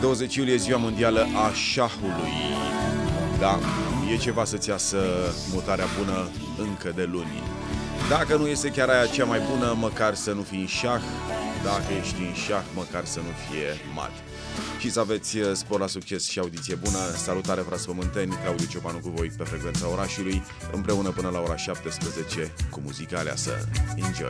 20 iulie, ziua mondială a șahului. Da, e ceva să-ți iasă mutarea bună încă de luni. Dacă nu este chiar aia cea mai bună, măcar să nu fii în șah. Dacă ești în șah, măcar să nu fie mat. Și să aveți spor la succes și audiție bună. Salutare, frați pământeni, Claudiu Ciopanu cu voi pe frecvența orașului, împreună până la ora 17 cu muzica aleasă. Enjoy!